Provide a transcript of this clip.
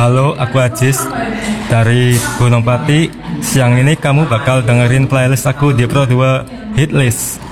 Halo, aku Ajis dari Gunung Pati. Siang ini kamu bakal dengerin playlist aku di Pro 2 Hitlist.